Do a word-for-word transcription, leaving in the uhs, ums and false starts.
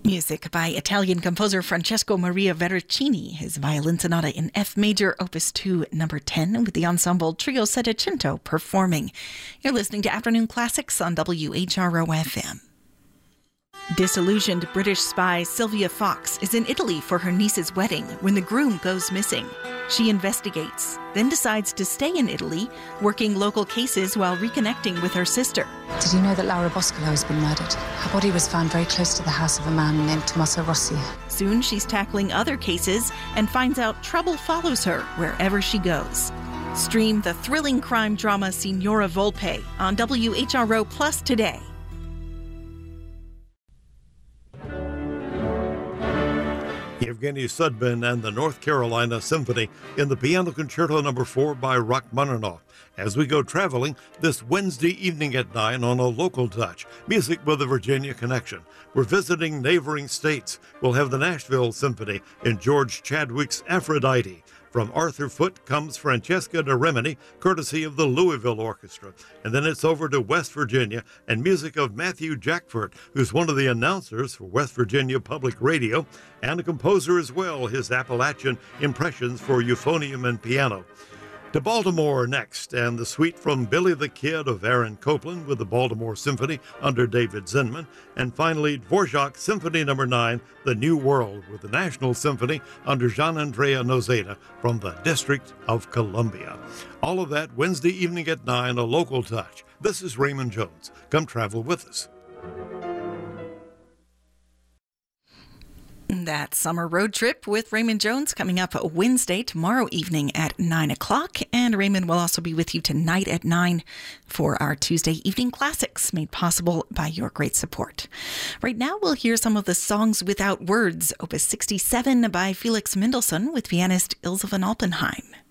Music by Italian composer Francesco Maria Verricini, his violin sonata in F major, opus two, number ten, with the ensemble Trio Settecento performing. You're listening to Afternoon Classics on W H R O F M. Disillusioned British spy Sylvia Fox is in Italy for her niece's wedding when the groom goes missing. She investigates, then decides to stay in Italy, working local cases while reconnecting with her sister. Did you know that Laura Boscolo has been murdered? Her body was found very close to the house of a man named Tommaso Rossi. Soon she's tackling other cases and finds out trouble follows her wherever she goes. Stream the thrilling crime drama Signora Volpe on W H R O Plus today. Evgeny Sudbin and the North Carolina Symphony in the Piano Concerto number four by Rachmaninoff. As we go traveling this Wednesday evening at nine on A Local Touch, music with a Virginia connection. We're visiting neighboring states. We'll have the Nashville Symphony in George Chadwick's Aphrodite. From Arthur Foote comes Francesca da Rimini, courtesy of the Louisville Orchestra. And then it's over to West Virginia and music of Matthew Jackford, who's one of the announcers for West Virginia Public Radio and a composer as well, his Appalachian impressions for euphonium and piano. To Baltimore next, and the suite from Billy the Kid of Aaron Copland with the Baltimore Symphony under David Zinman. And finally, Dvorak Symphony number nine, The New World, with the National Symphony under Gian-Andrea Nozeda from the District of Columbia. All of that Wednesday evening at nine, A Local Touch. This is Raymond Jones. Come travel with us. That summer road trip with Raymond Jones coming up Wednesday, tomorrow evening at nine o'clock. And Raymond will also be with you tonight at nine for our Tuesday evening classics, made possible by your great support. Right now, we'll hear some of the Songs Without Words, opus sixty-seven by Felix Mendelssohn with pianist Ilse von Alpenheim.